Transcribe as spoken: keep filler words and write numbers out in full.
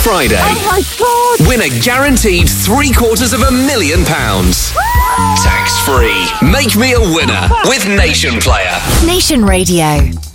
Friday. Oh my God! Win a guaranteed three quarters of a million pounds. Tax free. Make me a winner with Nation Player. Nation Radio.